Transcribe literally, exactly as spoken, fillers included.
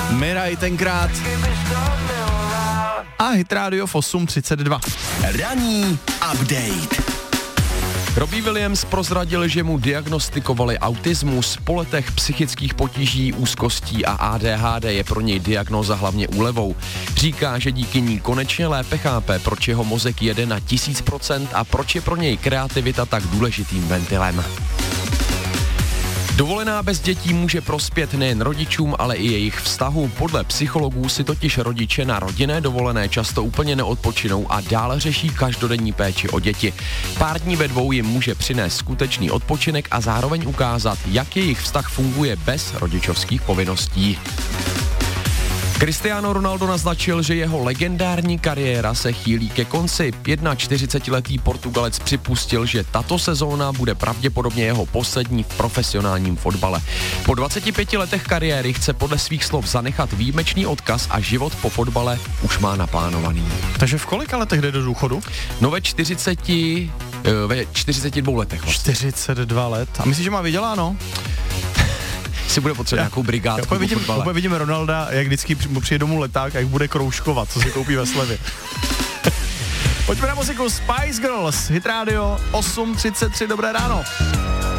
Miraj tenkrát. A Hit Radio v osm třicet dva. Ranní update. Robbie Williams prozradil, že mu diagnostikovali autismus. Po letech psychických potíží, úzkostí a A D H D je pro něj diagnóza hlavně úlevou. Říká, že díky ní konečně lépe chápe, proč jeho mozek jede na tisíc procent a proč je pro něj kreativita tak důležitým ventilem. Dovolená bez dětí může prospět nejen rodičům, ale i jejich vztahu. Podle psychologů si totiž rodiče na rodinné dovolené často úplně neodpočinou a dále řeší každodenní péči o děti. Pár dní ve dvou jim může přinést skutečný odpočinek a zároveň ukázat, jak jejich vztah funguje bez rodičovských povinností. Cristiano Ronaldo naznačil, že jeho legendární kariéra se chýlí ke konci. čtyřicetiletý Portugalec připustil, že tato sezóna bude pravděpodobně jeho poslední v profesionálním fotbale. Po dvaceti pěti letech kariéry chce podle svých slov zanechat výjimečný odkaz a život po fotbale už má naplánovaný. Takže v kolika letech jde do důchodu? No ve čtyřiceti, ve čtyřiceti dvou letech vlastně. čtyřicet dva let. A myslíš, že má vyděláno? Si bude potřebovat nějakou brigádku po vidím, fotbale. Vidíme Ronalda, jak vždycky mu přijde domů leták, jak bude kroužkovat, co si koupí ve slevě. Pojďme na muziku Spice Girls, Hit Radio osm třicet tři, dobré ráno.